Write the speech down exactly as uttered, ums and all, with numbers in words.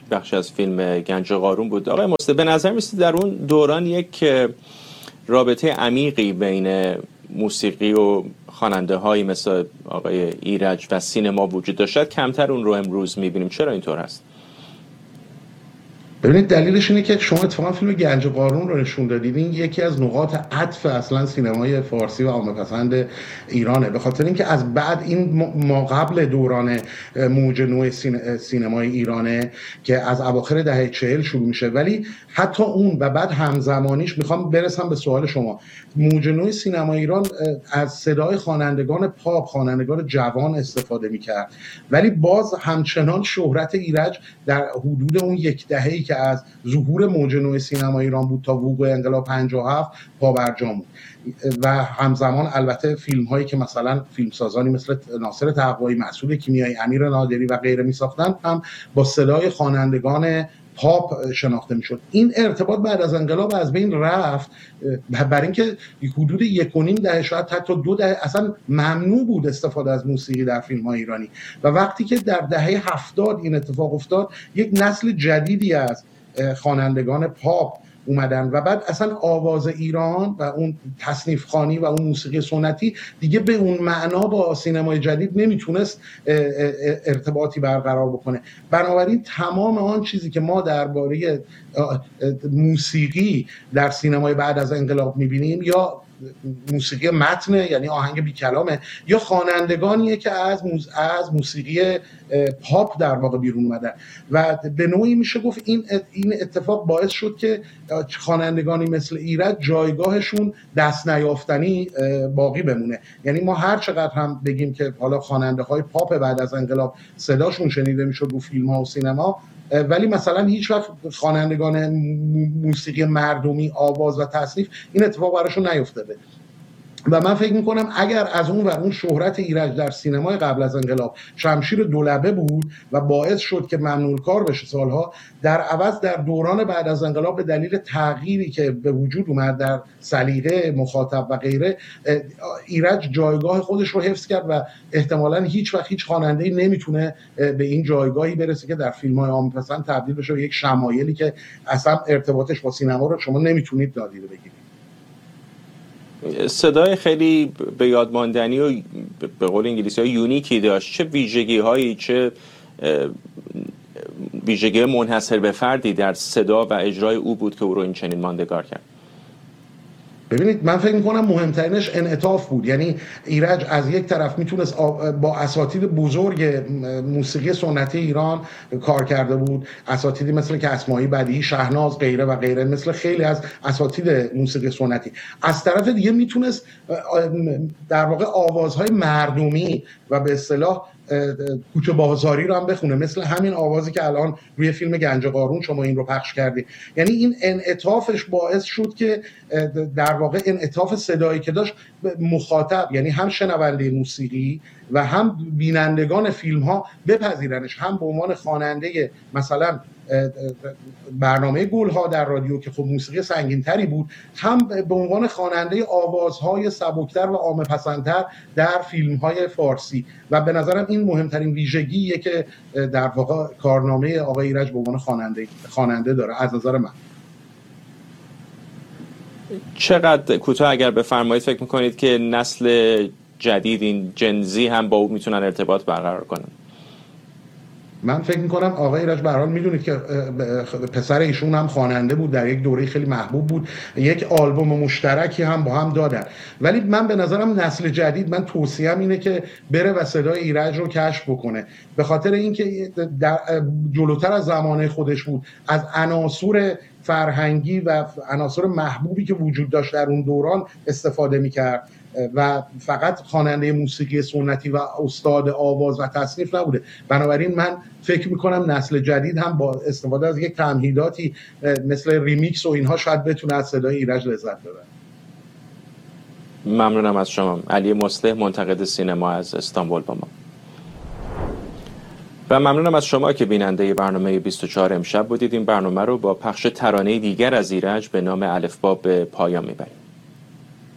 بخش از فیلم گنج قارون بود. آقای مصلح، به نظر میسید در اون دوران یک رابطه عمیقی بین موسیقی و خواننده هایی مثل آقای ایرج و سینما وجود داشت، کمتر اون رو امروز میبینیم. چرا اینطور هست؟ ببینید دلیلش اینه که شما اتفاقا فیلم گنج قارون رو نشون دادید. این یکی از نقاط عطف اصلا سینمای فارسی و عامه‌پسند ایرانه، به خاطر اینکه از بعد این ما قبل دوران موج نو سینمای ایرانه که از اواخر دهه چهل شروع میشه، ولی حتی اون و بعد همزمانیش میخوام برسم به سوال شما. موج نو سینمای ایران از صدای خوانندگان پاپ، خوانندگان جوان استفاده میکرد، ولی باز همچنان شهرت ایرج در حدود اون یک دهه‌ای که از ظهور موج نو سینما ایران بود تا وقوع انقلاب پنجاه و هفت پابرجا بود. و همزمان البته فیلم هایی که مثلا فیلمسازانی مثل ناصر تقوایی، مسعود کیمیایی، امیر نادری و غیره می ساختن هم با صدای خوانندگان پاپ شناخته میشد. این ارتباط بعد از انقلاب از بین رفت، برای اینکه حدود یک و نیم دهه شاید حتی دو دهه اصلا ممنوع بود استفاده از موسیقی در فیلم های ایرانی. و وقتی که در دهه هفتاد این اتفاق افتاد، یک نسل جدیدی از خوانندگان پاپ اومدن و بعد اصلا آواز ایران و اون تصنیف خوانی و اون موسیقی سنتی دیگه به اون معنا با سینمای جدید نمیتونست ارتباطی برقرار بکنه. بنابراین تمام آن چیزی که ما درباره موسیقی در سینمای بعد از انقلاب میبینیم یا موسیقی متن، یعنی آهنگ بی کلامه، یا خوانندگانیه که از موز... از موسیقی پاپ در واقع بیرون اومدن. و به نوعی میشه گفت این این اتفاق باعث شد که خوانندگانی مثل ایرج جایگاهشون دست نیافتنی باقی بمونه. یعنی ما هر چقدر هم بگیم که حالا خواننده های پاپ بعد از انقلاب صداشون شنیده میشد رو فیلم ها و سینما، ولی مثلا هیچ وقت خوانندگان موسیقی مردمی، آواز و تصنیف این اتفاق براشون نیفتاده. و من فکر میکنم اگر از اون و اون شهرت ایرج در سینمای قبل از انقلاب شمشیر دولبه بود و باعث شد که ممنوع کار بشه سالها، در عوض در دوران بعد از انقلاب به دلیل تغییری که به وجود اومد در سلیقه مخاطب و غیره، ایرج جایگاه خودش رو حفظ کرد و احتمالاً هیچ وقت هیچ خواننده‌ای نمیتونه به این جایگاهی برسه که در فیلم‌های عامه‌پسند تبدیل بشه به یک شمایلی که اصلا ارتباطش با سینما رو شما نمیتونید نادیده بگیرید. صدای خیلی به یاد ماندنی و به قول انگلیسی ها یونیکی داشت. چه ویژگی هایی، چه ویژگی منحصر به فردی در صدا و اجرای او بود که او رو این چنین ماندگار کرد؟ ببینید من فکر میکنم مهمترینش انعطاف بود. یعنی ایرج از یک طرف میتونست با اساتید بزرگ موسیقی سنتی ایران کار کرده بود، اساتیدی مثل که اسماعیل بدیعی، شهناز، غیره و غیره، مثل خیلی از اساتید موسیقی سنتی. از طرف دیگه میتونست در واقع آوازهای مردمی و به اصطلاح کوچه بازاری رو هم بخونه، مثل همین آوازی که الان روی فیلم گنج قارون شما این رو پخش کردید. یعنی این انعطافش باعث شد که در واقع انعطاف صدایی که داشت مخاطب، یعنی هم شنونده موسیقی و هم بینندگان فیلم ها بپذیرنش، هم به عنوان خواننده مثلا برنامه گلها در رادیو که خب موسیقی سنگین تری بود، هم به عنوان خواننده آوازهای سبکتر و عامه پسندتر در فیلم های فارسی. و به نظرم این مهمترین ویژگیه که در واقع کارنامه آقای ایرج به عنوان خواننده خواننده داره از نظر من. چقدر کوتاه اگر بفرمایید فکر میکنید که نسل جدید، این جنزی، هم با او میتونن ارتباط برقرار کنن؟ من فکر میکنم آقای ایرج به هر حال میدونید که پسر ایشون هم خواننده بود، در یک دوره خیلی محبوب بود، یک آلبوم مشترکی هم با هم دادن. ولی من به نظرم نسل جدید، من توصیه‌ام اینه که بره و صدای ایرج رو کشف بکنه، به خاطر اینکه در جلوتر از زمانه خودش بود، از عناصر فرهنگی و عناصر محبوبی که وجود داشت در اون دوران استفاده میکرد و فقط خواننده موسیقی سنتی و استاد آواز و تصنیف نبوده. بنابراین من فکر میکنم نسل جدید هم با استفاده از یک تمهیداتی مثل ریمیکس و اینها شاید بتونه از صدای ایرج لذت ببره. ممنونم از شما. علی مصلح، منتقد سینما از استانبول با ما. و ممنونم از شما که بیننده برنامه بیست و چهار امشب بودید. این برنامه رو با پخش ترانه دیگر از ایرج به نام الفبا به پایان میبریم.